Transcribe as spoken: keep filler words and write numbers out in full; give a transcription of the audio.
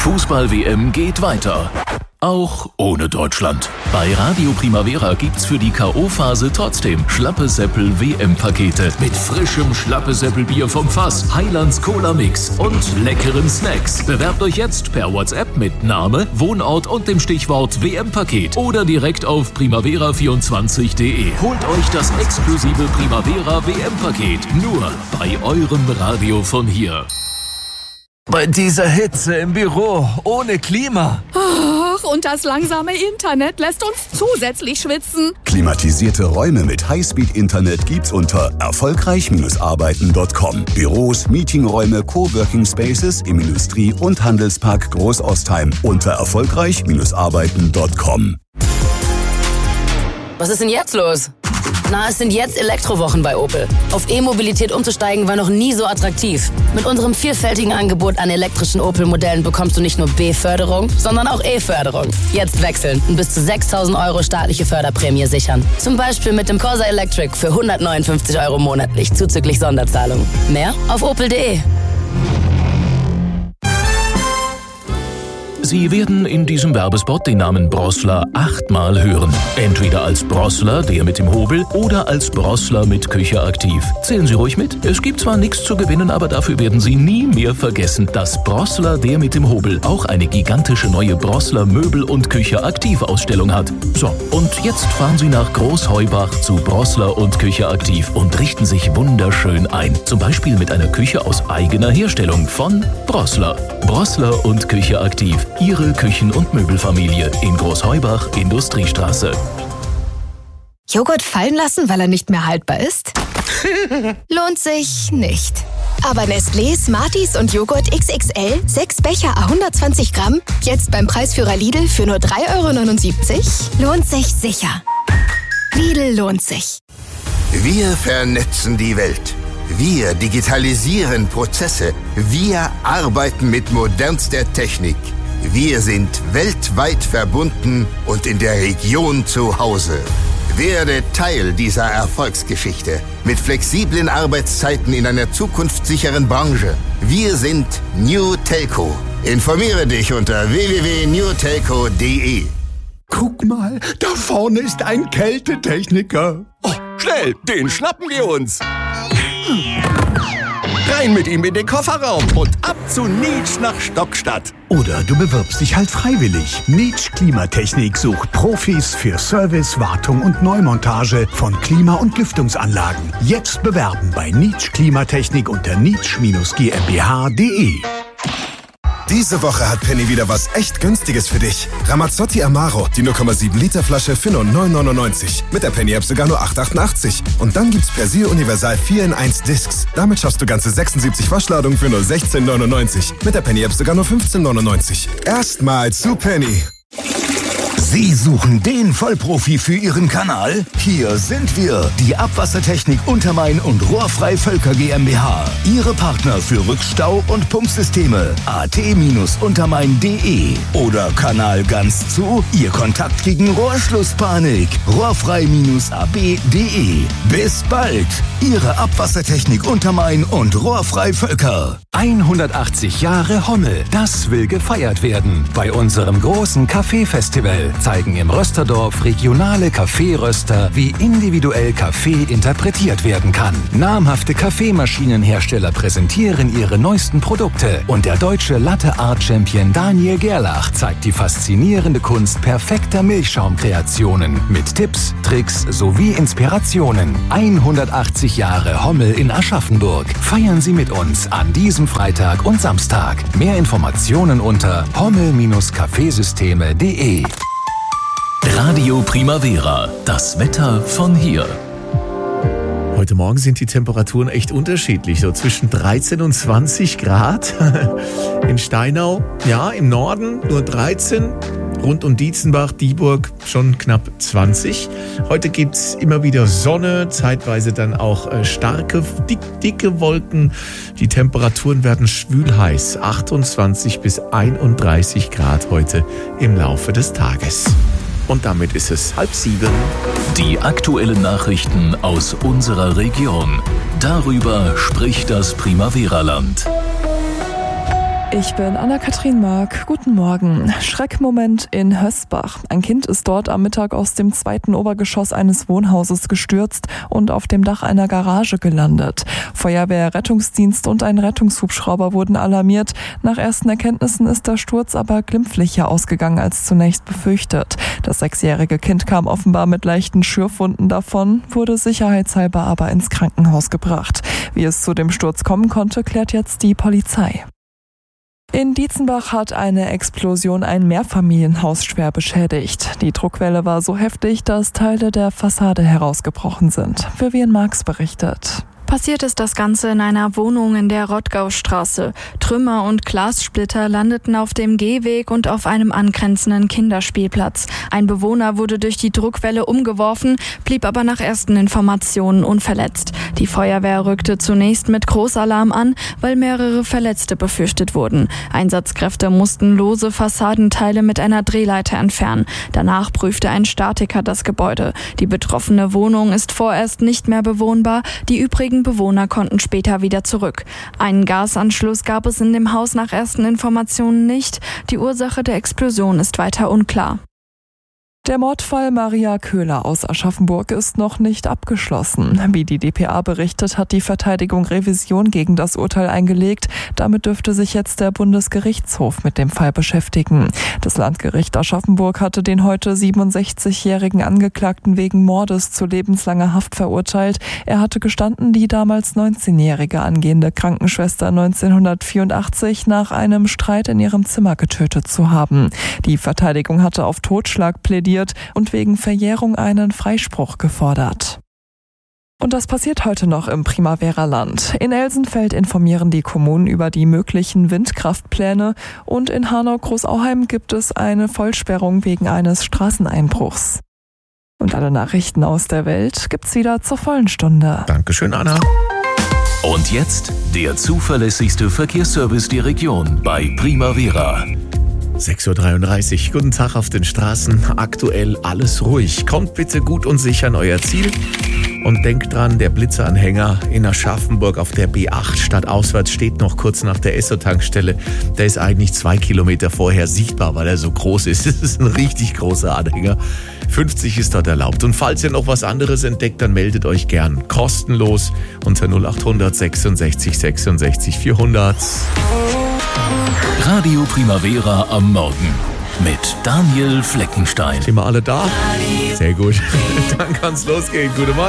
Fußball-W M geht weiter. Auch ohne Deutschland. Bei Radio Primavera gibt's für die K O-Phase trotzdem Schlappe-Seppel-W M-Pakete mit frischem Schlappe-Seppel-Bier vom Fass, Heilands Cola-Mix und leckeren Snacks. Bewerbt euch jetzt per WhatsApp mit Name, Wohnort und dem Stichwort W M-Paket oder direkt auf primavera vierundzwanzig punkt de. Holt euch das exklusive Primavera W M-Paket nur bei eurem Radio von hier. Bei dieser Hitze im Büro, ohne Klima. Ach, und das langsame Internet lässt uns zusätzlich schwitzen. Klimatisierte Räume mit Highspeed-Internet gibt's unter erfolgreich arbeiten punkt com. Büros, Meetingräume, Coworking Spaces im Industrie- und Handelspark Großostheim unter erfolgreich arbeiten punkt com. Was ist denn jetzt los? Na, es sind jetzt Elektrowochen bei Opel. Auf E-Mobilität umzusteigen war noch nie so attraktiv. Mit unserem vielfältigen Angebot an elektrischen Opel-Modellen bekommst du nicht nur B-Förderung, sondern auch E-Förderung. Jetzt wechseln und bis zu sechstausend Euro staatliche Förderprämie sichern. Zum Beispiel mit dem Corsa Electric für hundertneunundfünfzig Euro monatlich zuzüglich Sonderzahlung. Mehr auf opel punkt de. Sie werden in diesem Werbespot den Namen Brossler achtmal hören. Entweder als Brossler, der mit dem Hobel, oder als Brossler mit Küche aktiv. Zählen Sie ruhig mit. Es gibt zwar nichts zu gewinnen, aber dafür werden Sie nie mehr vergessen, dass Brossler, der mit dem Hobel, auch eine gigantische neue Brossler Möbel- und Küche aktiv Ausstellung hat. So, und jetzt fahren Sie nach Großheubach zu Brossler und Küche aktiv und richten sich wunderschön ein. Zum Beispiel mit einer Küche aus eigener Herstellung von Brossler. Brossler und Küche aktiv. Ihre Küchen- und Möbelfamilie in Großheubach, Industriestraße. Joghurt fallen lassen, weil er nicht mehr haltbar ist? Lohnt sich nicht. Aber Nestlé, Smarties und Joghurt X X L, sechs Becher à hundertzwanzig Gramm, jetzt beim Preisführer Lidl für nur drei Euro neunundsiebzig? Lohnt sich sicher. Lidl lohnt sich. Wir vernetzen die Welt. Wir digitalisieren Prozesse. Wir arbeiten mit modernster Technik. Wir sind weltweit verbunden und in der Region zu Hause. Werde Teil dieser Erfolgsgeschichte mit flexiblen Arbeitszeiten in einer zukunftssicheren Branche. Wir sind New Telco. Informiere dich unter w w w punkt new telco punkt de. Guck mal, da vorne ist ein Kältetechniker. Oh, schnell, den schnappen wir uns. Rein mit ihm in den Kofferraum und ab zu Nitsch nach Stockstadt. Oder du bewirbst dich halt freiwillig. Nitsch Klimatechnik sucht Profis für Service, Wartung und Neumontage von Klima- und Lüftungsanlagen. Jetzt bewerben bei Nitsch Klimatechnik unter nitsch G m b h punkt de. Diese Woche hat Penny wieder was echt Günstiges für dich. Ramazzotti Amaro, die null Komma sieben Liter Flasche für nur neun neunundneunzig. Mit der Penny-App sogar nur acht achtundachtzig. Und dann gibt's Persil Universal vier in eins Discs. Damit schaffst du ganze sechsundsiebzig Waschladungen für nur sechzehn neunundneunzig. Mit der Penny-App sogar nur fünfzehn neunundneunzig. Erstmal zu Penny. Sie suchen den Vollprofi für Ihren Kanal? Hier sind wir, die Abwassertechnik Untermain und Rohrfrei Völker GmbH. Ihre Partner für Rückstau- und Pumpsysteme. a t untermain punkt de oder Kanal ganz zu, Ihr Kontakt gegen Rohrschlusspanik. rohrfrei a b punkt de. Bis bald, Ihre Abwassertechnik Untermain und Rohrfrei Völker. hundertachtzig Jahre Hommel, das will gefeiert werden. Bei unserem großen Kaffeefestival zeigen im Rösterdorf regionale Kaffeeröster, wie individuell Kaffee interpretiert werden kann. Namhafte Kaffeemaschinenhersteller präsentieren ihre neuesten Produkte und der deutsche Latte-Art-Champion Daniel Gerlach zeigt die faszinierende Kunst perfekter Milchschaumkreationen mit Tipps, Tricks sowie Inspirationen. hundertachtzig Jahre Hommel in Aschaffenburg. Feiern Sie mit uns an diesem Freitag und Samstag. Mehr Informationen unter hommel kaffeesysteme punkt de. Radio Primavera, das Wetter von hier. Heute Morgen sind die Temperaturen echt unterschiedlich, so zwischen dreizehn und zwanzig Grad. In Steinau, ja, im Norden nur dreizehn, rund um Dietzenbach, Dieburg schon knapp zwanzig. Heute gibt's immer wieder Sonne, zeitweise dann auch äh, starke, dick, dicke Wolken. Die Temperaturen werden schwül heiß, achtundzwanzig bis einunddreißig Grad heute im Laufe des Tages. Und damit ist es halb sieben. Die aktuellen Nachrichten aus unserer Region. Darüber spricht das Primavera-Land. Ich bin Anna-Kathrin Mark. Guten Morgen. Schreckmoment in Hösbach. Ein Kind ist dort am Mittag aus dem zweiten Obergeschoss eines Wohnhauses gestürzt und auf dem Dach einer Garage gelandet. Feuerwehr, Rettungsdienst und ein Rettungshubschrauber wurden alarmiert. Nach ersten Erkenntnissen ist der Sturz aber glimpflicher ausgegangen als zunächst befürchtet. Das sechsjährige Kind kam offenbar mit leichten Schürfwunden davon, wurde sicherheitshalber aber ins Krankenhaus gebracht. Wie es zu dem Sturz kommen konnte, klärt jetzt die Polizei. In Dietzenbach hat eine Explosion ein Mehrfamilienhaus schwer beschädigt. Die Druckwelle war so heftig, dass Teile der Fassade herausgebrochen sind. Vivian Marx berichtet. Passiert ist das Ganze in einer Wohnung in der Rottgaustraße. Trümmer und Glassplitter landeten auf dem Gehweg und auf einem angrenzenden Kinderspielplatz. Ein Bewohner wurde durch die Druckwelle umgeworfen, blieb aber nach ersten Informationen unverletzt. Die Feuerwehr rückte zunächst mit Großalarm an, weil mehrere Verletzte befürchtet wurden. Einsatzkräfte mussten lose Fassadenteile mit einer Drehleiter entfernen. Danach prüfte ein Statiker das Gebäude. Die betroffene Wohnung ist vorerst nicht mehr bewohnbar. Die übrigen Bewohner konnten später wieder zurück. Einen Gasanschluss gab es in dem Haus nach ersten Informationen nicht. Die Ursache der Explosion ist weiter unklar. Der Mordfall Maria Köhler aus Aschaffenburg ist noch nicht abgeschlossen. Wie die D P A berichtet, hat die Verteidigung Revision gegen das Urteil eingelegt. Damit dürfte sich jetzt der Bundesgerichtshof mit dem Fall beschäftigen. Das Landgericht Aschaffenburg hatte den heute siebenundsechzigjährigen Angeklagten wegen Mordes zu lebenslanger Haft verurteilt. Er hatte gestanden, die damals neunzehnjährige angehende Krankenschwester neunzehnhundertvierundachtzig nach einem Streit in ihrem Zimmer getötet zu haben. Die Verteidigung hatte auf Totschlag plädiert und wegen Verjährung einen Freispruch gefordert. Und das passiert heute noch im Primavera-Land. In Elsenfeld informieren die Kommunen über die möglichen Windkraftpläne und in Hanau-Großauheim gibt es eine Vollsperrung wegen eines Straßeneinbruchs. Und alle Nachrichten aus der Welt gibt's wieder zur vollen Stunde. Dankeschön, Anna. Und jetzt der zuverlässigste Verkehrsservice der Region bei Primavera. sechs Uhr dreiunddreißig. Guten Tag auf den Straßen. Aktuell alles ruhig. Kommt bitte gut und sicher an euer Ziel. Und denkt dran, der Blitzeranhänger in Aschaffenburg auf der B acht stadtauswärts steht noch kurz nach der Esso-Tankstelle. Der ist eigentlich zwei Kilometer vorher sichtbar, weil er so groß ist. Das ist ein richtig großer Anhänger. fünfzig ist dort erlaubt. Und falls ihr noch was anderes entdeckt, dann meldet euch gern. Kostenlos unter null acht hundert sechsundsechzig sechsundsechzig vierhundert. Radio Primavera am Morgen mit Daniel Fleckenstein. Sind wir alle da? Sehr gut. Dann kann's losgehen. Gute Morgen.